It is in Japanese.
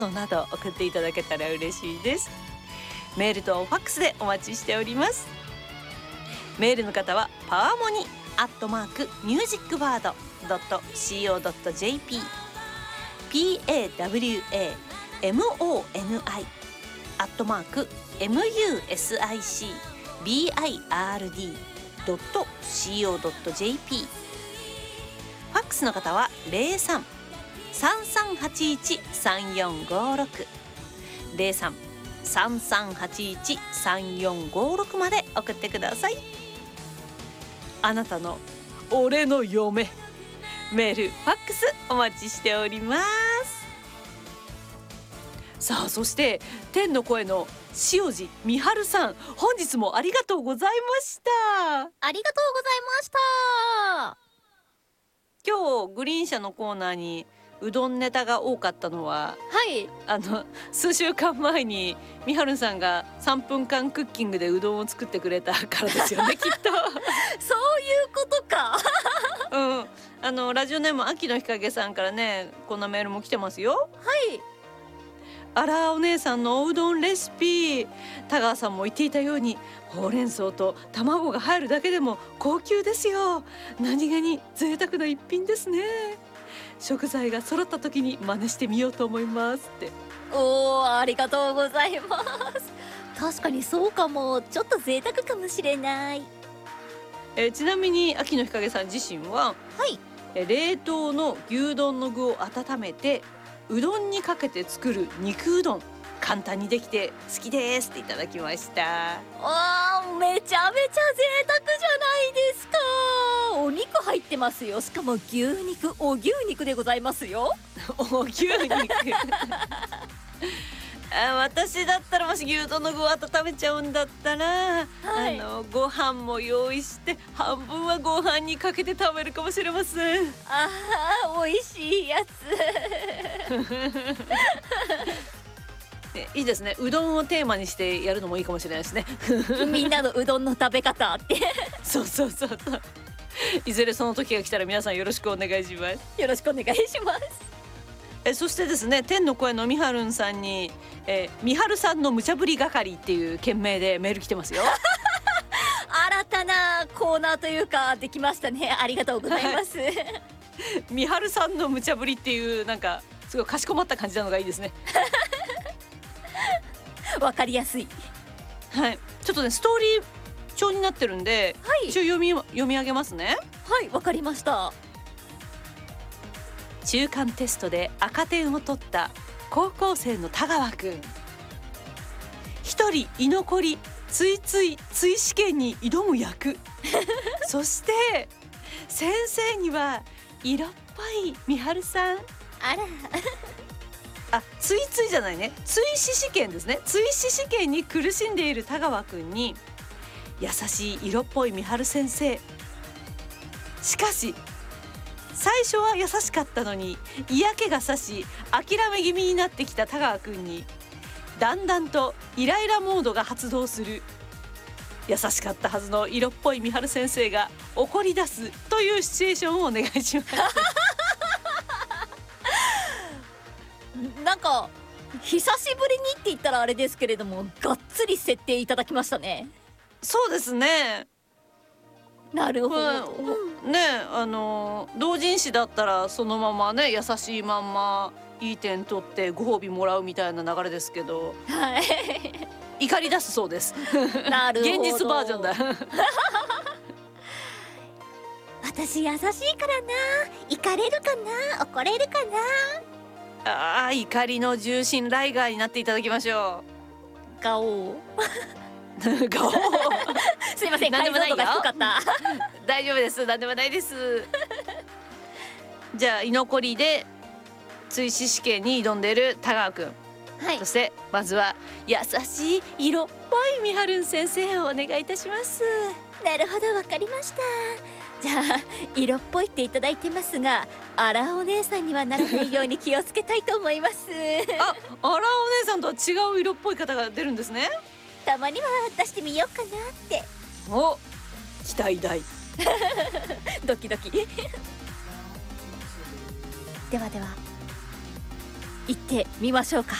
など送っていただけたら嬉しいです。メールとファックスでお待ちしております。メールの方はパワーモニ@musicbird.co.jp PAWAMONI@musicbird.co.jp ファックスの方は03-3381-3456 03-3381-3456まで送ってください。あなたの俺の嫁、メールファックスお待ちしております。さあ、そして天の声の塩路美春さん、本日もありがとうございました。 ありがとうございました。 今日グリーン車のコーナーにうどんネタが多かったのは、 はい、 数週間前にみはるさんが3分間クッキングでうどんを作ってくれたからですよねきっと。 そういうことか。 ラジオネーム秋の日陰さんからね、こんなメールも来てますよ。 はい。 あら、お姉さんのおうどんレシピ、田川さんも言っていたようにほうれん草と卵が入るだけでも高級ですよ。何気に贅沢な一品ですね。食材が揃った時に真似してみようと思いますって。 おー、ありがとうございます。確かにそうかも。ちょっと贅沢かもしれない。 ちなみに秋の日陰さん自身は、 はい、 冷凍の牛丼の具を温めてうどんにかけて作る肉うどん、簡単にできて好きですっていただきました。 あー、めちゃめちゃ贅沢じゃないですか。お肉入ってますよ。しかも牛肉、お牛肉でございますよ。 お牛肉私だったら、もし牛丼の具を温めちゃうんだったら、はい、ご飯も用意して半分はご飯にかけて食べるかもしれません。 あー、美味しいやつ。 いいですね。うどんをテーマにしてやるのもいいかもしれないですね。 みんなのうどんの食べ方ってそうそうそうそう。いずれその時が来たら皆さんよろしくお願いします。 よろしくお願いします。 そしてですね、天の声のみはるんさんに、みはるさんの無茶ぶり係っていう件名でメール来てますよ。 新たなコーナーというかできましたね。ありがとうございます。 みはるさんの無茶ぶりっていう、なんかすごいかしこまった感じなのがいいですね。 わかりやすい。 はい、ちょっとねストーリー調になってるんで、はい、一応読み上げますね。 はい、わかりました。 中間テストで赤点を取った高校生の田川くん、一人居残り追試験に挑む役。そして先生には色っぽいみはるさん。 あら。 追じゃないね、追試試験ですね。追試試験に苦しんでいる田川くんに優しい色っぽいみはる先生。しかし最初は優しかったのに嫌気がさし諦め気味になってきた田川くんにだんだんとイライラモードが発動する。優しかったはずの色っぽいみはる先生が怒り出すというシチュエーションをお願いします。 なんか久しぶりにって言ったらあれですけれども、がっつり設定いただきましたね。 そうですね。 なるほど、 ね、同人誌だったらそのままね、優しいまんまいい点取ってご褒美もらうみたいな流れですけど、 はい、 怒り出すそうです。 なるほど。 現実バージョンだ。 私優しいからな、怒れるかな、怒れるかな。怒りの重心ライガーになっていただきましょう。ガオー。 ガオー。 すいません、解像度が低かった。 大丈夫です、何でもないです。じゃあ居残りで追試試験に挑んでいる田川くん、はい、そしてまずは優しい色っぽいみはるん先生をお願いいたします。 なるほど、わかりました。じゃあ色っぽいっていただいてますが、あらお姉さんにはならないように気をつけたいと思います。 あらお姉さんとは違う色っぽい方が出るんですね。 たまには出してみようかなって。 お、期待大。 ドキドキ。ではでは、 行ってみましょうか。